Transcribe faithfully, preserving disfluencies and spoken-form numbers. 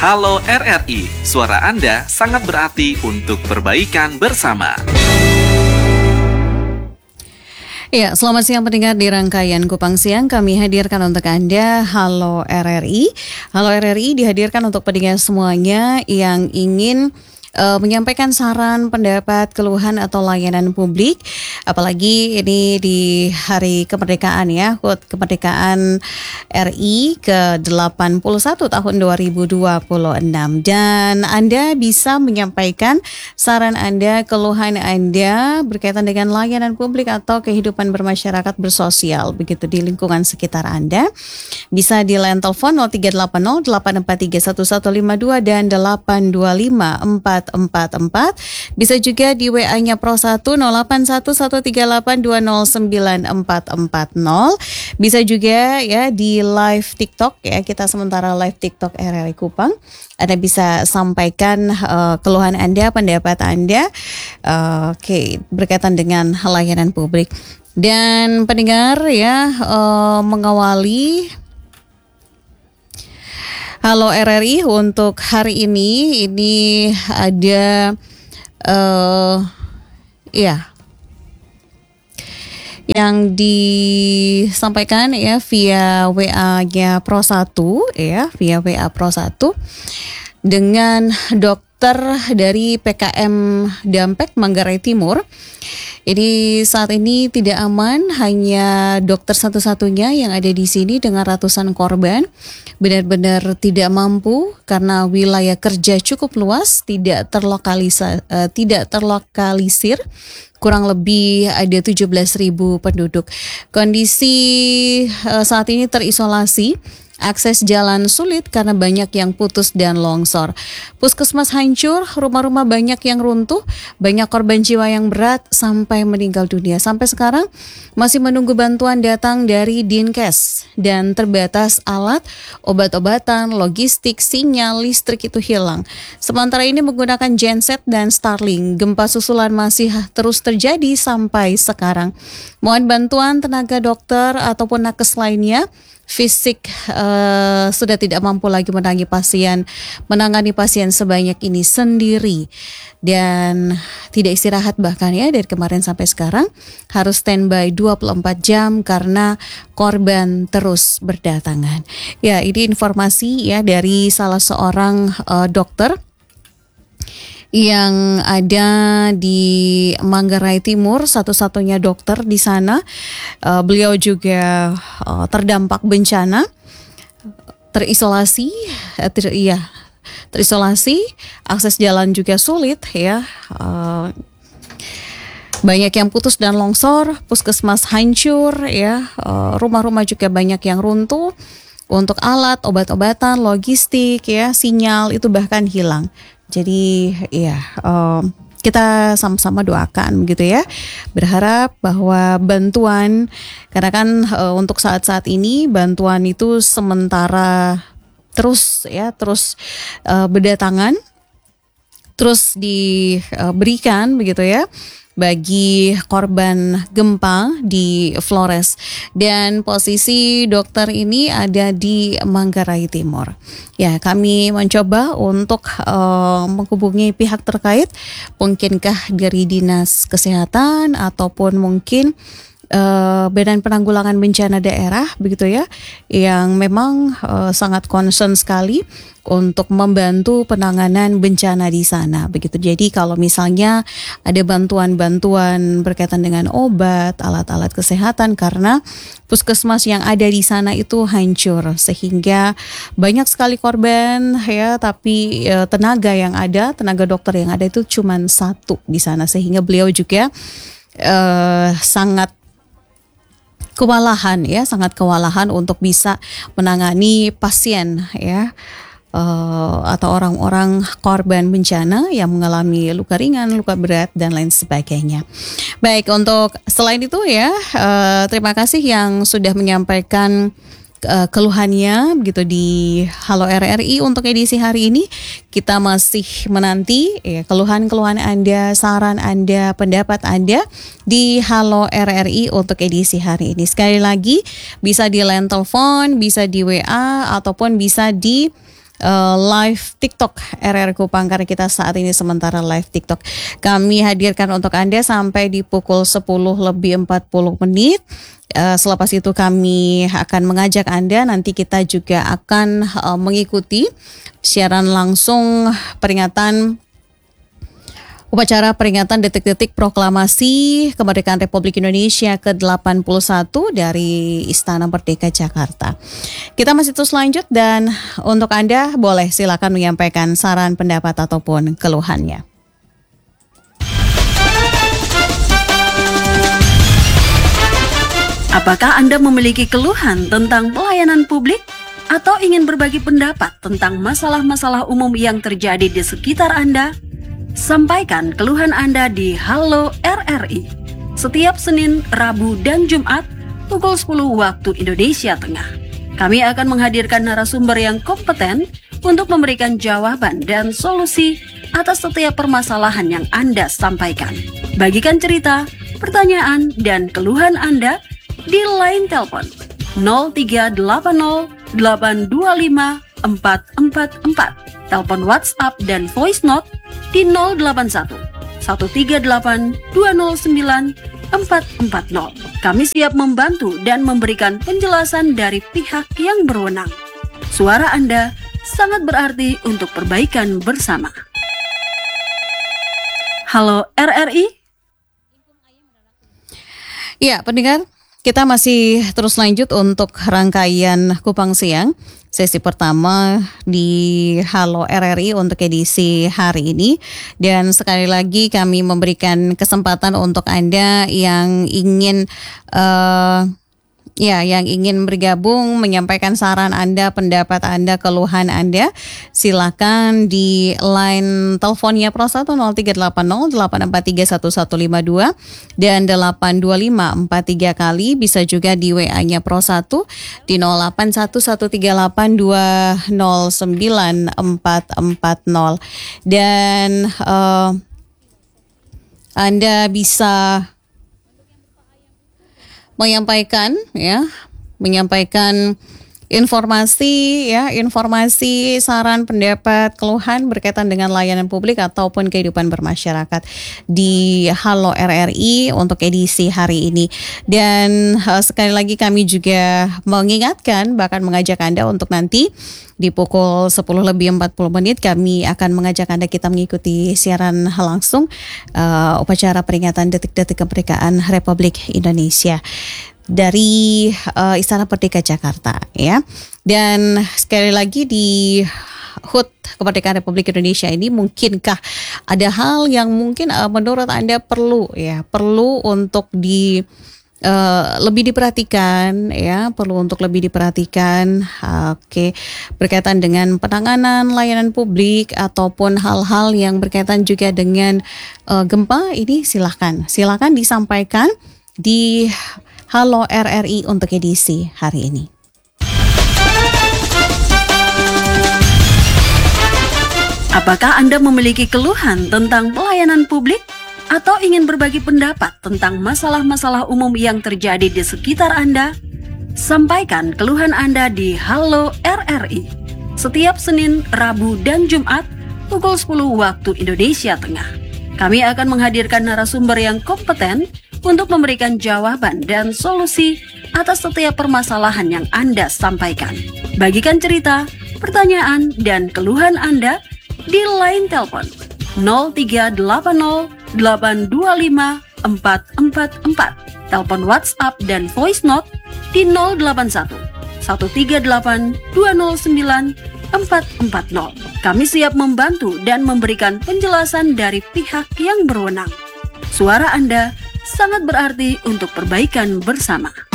Halo R R I, suara Anda sangat berarti untuk perbaikan bersama. Ya, selamat siang pendengar, di rangkaian Kupang Siang kami hadirkan untuk Anda Halo R R I. Halo R R I dihadirkan untuk pendengar semuanya yang ingin uh, menyampaikan saran, pendapat, keluhan atau layanan publik. Apalagi ini di hari kemerdekaan ya, H U T Kemerdekaan R I ke delapan puluh satu tahun dua ribu dua puluh enam. Dan Anda bisa menyampaikan saran Anda, keluhan Anda berkaitan dengan layanan publik atau kehidupan bermasyarakat bersosial begitu di lingkungan sekitar Anda. Bisa di line telepon nol tiga delapan nol delapan empat tiga satu satu lima dua dan delapan dua lima empat empat empat. Bisa juga di W A-nya Pro satu nol delapan satu satu tiga delapan dua nol sembilan empat empat nol. Bisa juga ya di live TikTok ya, kita sementara live TikTok R R I Kupang. Anda bisa sampaikan uh, keluhan Anda, pendapat Anda uh, oke okay, berkaitan dengan layanan publik. Dan pendengar ya uh, mengawali Halo R R I untuk hari ini, ini ada uh, ya yang disampaikan ya via W A-nya Pro satu ya, via W A Pro satu dengan dokter dari P K M Dampek Manggarai Timur. Ini saat ini tidak aman, hanya dokter satu-satunya yang ada di sini dengan ratusan korban. Benar-benar tidak mampu karena wilayah kerja cukup luas, tidak terlokalisa, uh, tidak terlokalisir. Kurang lebih ada tujuh belas ribu penduduk. Kondisi uh, saat ini terisolasi. Akses jalan sulit karena banyak yang putus dan longsor. Puskesmas hancur, rumah-rumah banyak yang runtuh, banyak korban jiwa yang berat sampai meninggal dunia. Sampai sekarang masih menunggu bantuan datang dari Dinkes dan terbatas alat, obat-obatan, logistik, sinyal, listrik itu hilang. Sementara ini menggunakan genset dan Starlink, gempa susulan masih terus terjadi sampai sekarang. Mohon bantuan tenaga dokter ataupun nakes lainnya. Fisik uh, sudah tidak mampu lagi menangani pasien, menangani pasien sebanyak ini sendiri dan tidak istirahat bahkan ya dari kemarin sampai sekarang harus standby dua puluh empat jam karena korban terus berdatangan. Ya, ini informasi ya dari salah seorang uh, dokter yang ada di Manggarai Timur, satu-satunya dokter di sana. Uh, beliau juga uh, terdampak bencana, terisolasi, uh, ter, iya, terisolasi, akses jalan juga sulit ya. Uh, banyak yang putus dan longsor, puskesmas hancur ya, uh, rumah-rumah juga banyak yang runtuh. Untuk alat, obat-obatan, logistik ya, sinyal itu bahkan hilang. Jadi ya um, kita sama-sama doakan begitu ya, berharap bahwa bantuan, karena kan uh, untuk saat-saat ini bantuan itu sementara terus ya terus uh, berdatangan, terus diberikan begitu ya bagi korban gempa di Flores. Dan posisi dokter ini ada di Manggarai Timur. Ya, kami mencoba untuk uh, menghubungi pihak terkait, mungkinkah dari Dinas Kesehatan ataupun mungkin Uh, Badan Penanggulangan Bencana Daerah begitu ya, yang memang uh, sangat concern sekali untuk membantu penanganan bencana di sana begitu. Jadi kalau misalnya ada bantuan-bantuan berkaitan dengan obat, alat-alat kesehatan, karena puskesmas yang ada di sana itu hancur sehingga banyak sekali korban ya, tapi uh, tenaga yang ada, tenaga dokter yang ada itu cuma satu di sana, sehingga beliau juga uh, sangat kewalahan ya, sangat kewalahan untuk bisa menangani pasien ya, uh, atau orang-orang korban bencana yang mengalami luka ringan, luka berat dan lain sebagainya. Baik, untuk selain itu ya, uh, terima kasih yang sudah menyampaikan uh, keluhannya begitu di Halo R R I untuk edisi hari ini. Kita masih menanti ya, keluhan-keluhan Anda, saran Anda, pendapat Anda di Halo R R I untuk edisi hari ini. Sekali lagi bisa di line telepon, bisa di W A ataupun bisa di uh, live TikTok R R Kupang, karena kita saat ini sementara live TikTok. Kami hadirkan untuk Anda sampai di pukul sepuluh lebih empat puluh menit. Uh, selepas itu kami akan mengajak Anda, nanti kita juga akan uh, mengikuti siaran langsung peringatan upacara peringatan detik-detik proklamasi kemerdekaan Republik Indonesia ke delapan puluh satu dari Istana Merdeka Jakarta. Kita masih terus lanjut, dan untuk Anda boleh silakan menyampaikan saran, pendapat ataupun keluhannya. Apakah Anda memiliki keluhan tentang pelayanan publik atau ingin berbagi pendapat tentang masalah-masalah umum yang terjadi di sekitar Anda? Sampaikan keluhan Anda di Halo R R I setiap Senin, Rabu, dan Jumat pukul sepuluh waktu Indonesia Tengah. Kami akan menghadirkan narasumber yang kompeten untuk memberikan jawaban dan solusi atas setiap permasalahan yang Anda sampaikan. Bagikan cerita, pertanyaan, dan keluhan Anda di line telepon nol tiga delapan nol delapan dua lima empat empat empat, telepon WhatsApp dan voice note di nol delapan satu satu tiga delapan dua nol sembilan empat empat nol. Kami siap membantu dan memberikan penjelasan dari pihak yang berwenang. Suara Anda sangat berarti untuk perbaikan bersama. Halo R R I. Ya, pendengar, kita masih terus lanjut untuk rangkaian Kupang Siang. Sesi pertama di Halo R R I untuk edisi hari ini. Dan sekali lagi kami memberikan kesempatan untuk Anda yang ingin uh, ya yang ingin bergabung, menyampaikan saran Anda, pendapat Anda, keluhan Anda. Silakan di line teleponnya Pro satu nol tiga delapan nol delapan empat tiga satu satu lima dua dan delapan dua lima empat tiga kali. Bisa juga di W A-nya Pro satu di nol delapan satu satu tiga delapan dua nol sembilan empat empat nol. Dan uh, Anda bisa menyampaikan ya, menyampaikan informasi ya, informasi, saran, pendapat, keluhan berkaitan dengan layanan publik ataupun kehidupan bermasyarakat di Halo R R I untuk edisi hari ini. Dan uh, sekali lagi kami juga mengingatkan, bahkan mengajak Anda untuk nanti di pukul sepuluh lebih empat puluh menit kami akan mengajak Anda kita mengikuti siaran langsung uh, upacara peringatan detik-detik kemerdekaan Republik Indonesia dari uh, Istana Merdeka Jakarta ya. Dan sekali lagi di H U T Kemerdekaan Republik Indonesia ini, mungkinkah ada hal yang mungkin uh, menurut Anda perlu ya, perlu untuk di Uh, lebih diperhatikan ya, perlu untuk lebih diperhatikan. uh, Oke, okay. Berkaitan dengan penanganan layanan publik ataupun hal-hal yang berkaitan juga dengan uh, gempa ini, silahkan silahkan disampaikan di Halo R R I untuk edisi hari ini. Apakah Anda memiliki keluhan tentang pelayanan publik atau ingin berbagi pendapat tentang masalah-masalah umum yang terjadi di sekitar Anda? Sampaikan keluhan Anda di Halo R R I setiap Senin, Rabu, dan Jumat pukul sepuluh waktu Indonesia Tengah. Kami akan menghadirkan narasumber yang kompeten untuk memberikan jawaban dan solusi atas setiap permasalahan yang Anda sampaikan. Bagikan cerita, pertanyaan, dan keluhan Anda di line telepon nol tiga delapan nol delapan dua lima empat empat empat, telepon WhatsApp dan voice note di nol delapan satu satu tiga delapan dua nol sembilan empat empat nol. Kami siap membantu dan memberikan penjelasan dari pihak yang berwenang. Suara Anda sangat berarti untuk perbaikan bersama.